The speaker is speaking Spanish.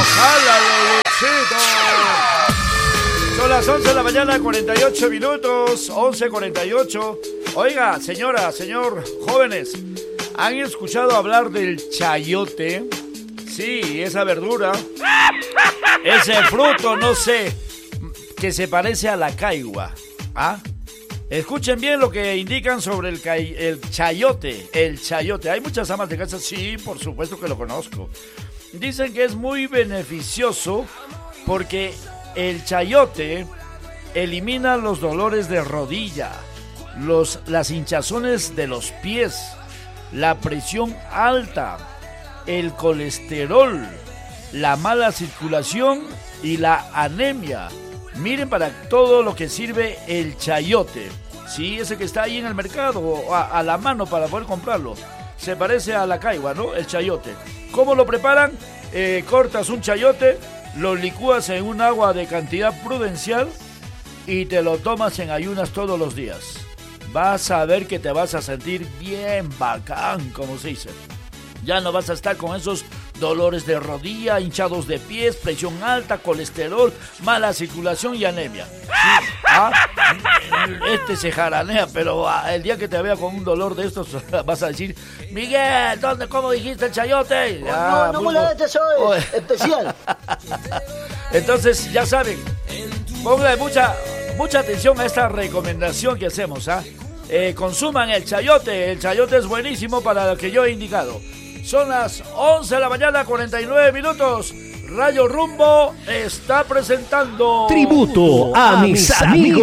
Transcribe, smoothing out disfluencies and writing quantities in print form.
¡Jálalo, Luchito! Son las 11 de la mañana, 48 minutos, 11:48. Oiga, señora, señor, jóvenes, ¿han escuchado hablar del chayote? Sí, esa verdura, ese fruto, no sé, que se parece a la caigua. ¿Ah? Escuchen bien lo que indican sobre el chayote. El chayote. Hay muchas amas de casa, sí, por supuesto que lo conozco. Dicen que es muy beneficioso porque el chayote elimina los dolores de rodilla, las hinchazones de los pies, la presión alta, el colesterol, la mala circulación y la anemia. Miren para todo lo que sirve el chayote. Sí, ese que está ahí en el mercado, a la mano para poder comprarlo. Se parece a la caigua, ¿no? El chayote. ¿Cómo lo preparan? Cortas un chayote, lo licúas en un agua de cantidad prudencial y te lo tomas en ayunas todos los días. Vas a ver que te vas a sentir bien bacán, como se dice. Ya no vas a estar con esos dolores de rodilla, hinchados de pies, presión alta, colesterol, mala circulación y anemia. Sí, ¿ah? Este se jaranea, pero el día que te vea con un dolor de estos vas a decir: Miguel, ¿cómo dijiste el chayote? No molestes, soy especial. Entonces, ya saben, pongan mucha atención a esta recomendación que hacemos, ¿ah? Consuman el chayote es buenísimo para lo que yo he indicado. Son las 11 de la mañana, 49 minutos. Radio Rumbo está presentando Tributo a mis amigos